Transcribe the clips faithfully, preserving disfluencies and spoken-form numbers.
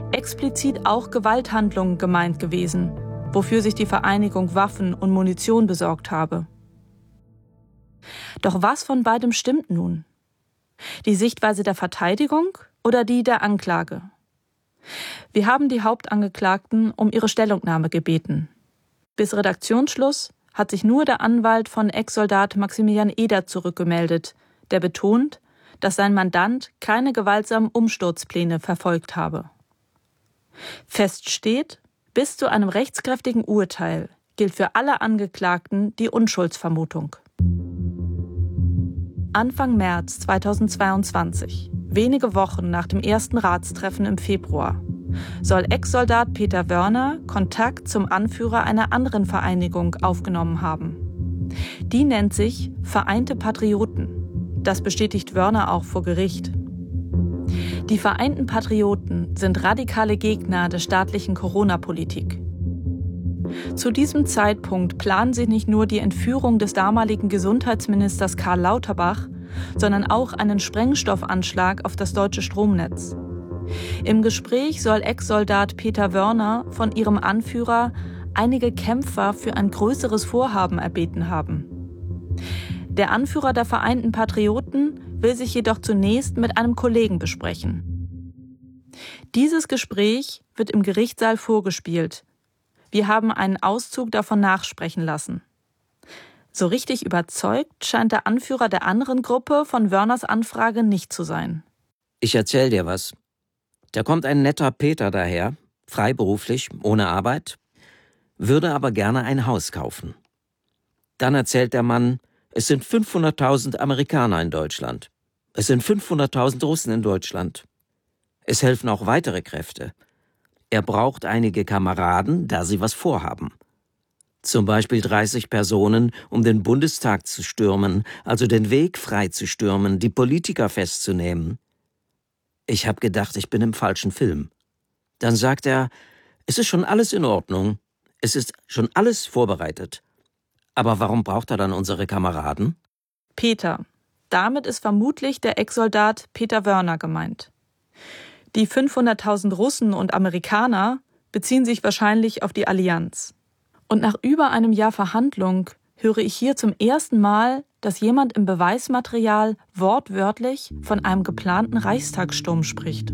explizit auch Gewalthandlungen gemeint gewesen, wofür sich die Vereinigung Waffen und Munition besorgt habe. Doch was von beidem stimmt nun? Die Sichtweise der Verteidigung oder die der Anklage? Wir haben die Hauptangeklagten um ihre Stellungnahme gebeten. Bis Redaktionsschluss hat sich nur der Anwalt von Ex-Soldat Maximilian Eder zurückgemeldet, der betont, dass sein Mandant keine gewaltsamen Umsturzpläne verfolgt habe. Fest steht, bis zu einem rechtskräftigen Urteil gilt für alle Angeklagten die Unschuldsvermutung. Anfang März zweitausendzweiundzwanzig, wenige Wochen nach dem ersten Ratstreffen im Februar, soll Ex-Soldat Peter Wörner Kontakt zum Anführer einer anderen Vereinigung aufgenommen haben. Die nennt sich Vereinte Patrioten. Das bestätigt Wörner auch vor Gericht. Die Vereinten Patrioten sind radikale Gegner der staatlichen Corona-Politik. Zu diesem Zeitpunkt planen sie nicht nur die Entführung des damaligen Gesundheitsministers Karl Lauterbach, sondern auch einen Sprengstoffanschlag auf das deutsche Stromnetz. Im Gespräch soll Ex-Soldat Peter Wörner von ihrem Anführer einige Kämpfer für ein größeres Vorhaben erbeten haben. Der Anführer der Vereinten Patrioten will sich jedoch zunächst mit einem Kollegen besprechen. Dieses Gespräch wird im Gerichtssaal vorgespielt. Wir haben einen Auszug davon nachsprechen lassen. So richtig überzeugt scheint der Anführer der anderen Gruppe von Wörners Anfrage nicht zu sein. Ich erzähl dir was. Da kommt ein netter Peter daher, freiberuflich, ohne Arbeit, würde aber gerne ein Haus kaufen. Dann erzählt der Mann, es sind fünfhunderttausend Amerikaner in Deutschland. Es sind fünfhunderttausend Russen in Deutschland. Es helfen auch weitere Kräfte. Er braucht einige Kameraden, da sie was vorhaben. Zum Beispiel dreißig Personen, um den Bundestag zu stürmen, also den Weg frei zu stürmen, die Politiker festzunehmen. Ich habe gedacht, ich bin im falschen Film. Dann sagt er, es ist schon alles in Ordnung, es ist schon alles vorbereitet. Aber warum braucht er dann unsere Kameraden? Peter. Damit ist vermutlich der Ex-Soldat Peter Wörner gemeint. Die fünfhunderttausend Russen und Amerikaner beziehen sich wahrscheinlich auf die Allianz. Und nach über einem Jahr Verhandlung höre ich hier zum ersten Mal, dass jemand im Beweismaterial wortwörtlich von einem geplanten Reichstagssturm spricht.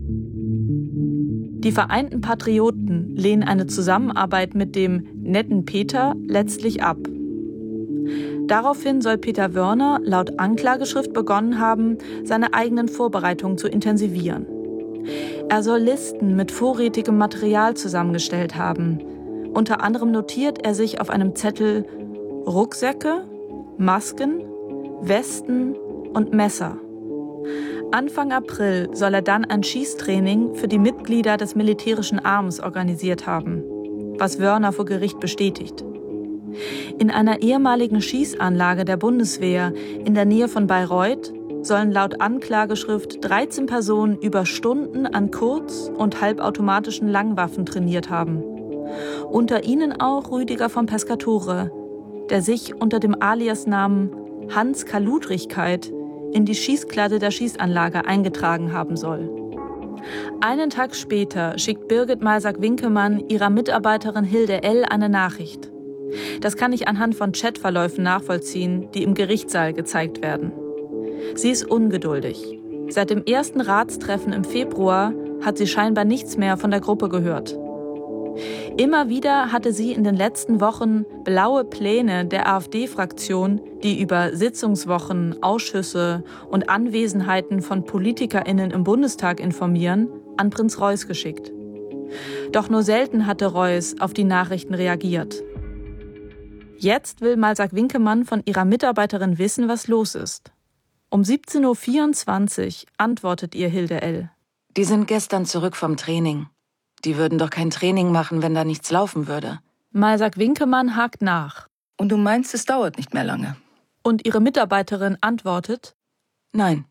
Die Vereinten Patrioten lehnen eine Zusammenarbeit mit dem netten Peter letztlich ab. Daraufhin soll Peter Wörner laut Anklageschrift begonnen haben, seine eigenen Vorbereitungen zu intensivieren. Er soll Listen mit vorrätigem Material zusammengestellt haben. Unter anderem notiert er sich auf einem Zettel Rucksäcke, Masken, Westen und Messer. Anfang April soll er dann ein Schießtraining für die Mitglieder des militärischen Arms organisiert haben, was Wörner vor Gericht bestätigt. In einer ehemaligen Schießanlage der Bundeswehr in der Nähe von Bayreuth sollen laut Anklageschrift dreizehn Personen über Stunden an kurz- und halbautomatischen Langwaffen trainiert haben. Unter ihnen auch Rüdiger von Pescatore, der sich unter dem Aliasnamen Hans Kaludrigkeit in die Schießkladde der Schießanlage eingetragen haben soll. Einen Tag später schickt Birgit Malsack-Winkemann ihrer Mitarbeiterin Hilde L. eine Nachricht. Das kann ich anhand von Chatverläufen nachvollziehen, die im Gerichtssaal gezeigt werden. Sie ist ungeduldig. Seit dem ersten Ratstreffen im Februar hat sie scheinbar nichts mehr von der Gruppe gehört. Immer wieder hatte sie in den letzten Wochen blaue Pläne der AfD-Fraktion, die über Sitzungswochen, Ausschüsse und Anwesenheiten von PolitikerInnen im Bundestag informieren, an Prinz Reuß geschickt. Doch nur selten hatte Reuß auf die Nachrichten reagiert. Jetzt will Malsack-Winkemann von ihrer Mitarbeiterin wissen, was los ist. Um siebzehn Uhr vierundzwanzig antwortet ihr Hilde L. Die sind gestern zurück vom Training. Die würden doch kein Training machen, wenn da nichts laufen würde. Malsack-Winkemann hakt nach. Und du meinst, es dauert nicht mehr lange? Und ihre Mitarbeiterin antwortet: Nein.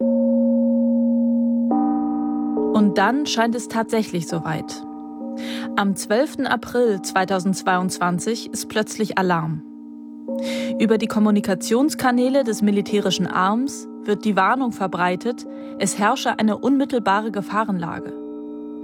Und dann scheint es tatsächlich soweit. Am zwölften April zweitausendzweiundzwanzig ist plötzlich Alarm. Über die Kommunikationskanäle des militärischen Arms wird die Warnung verbreitet, es herrsche eine unmittelbare Gefahrenlage.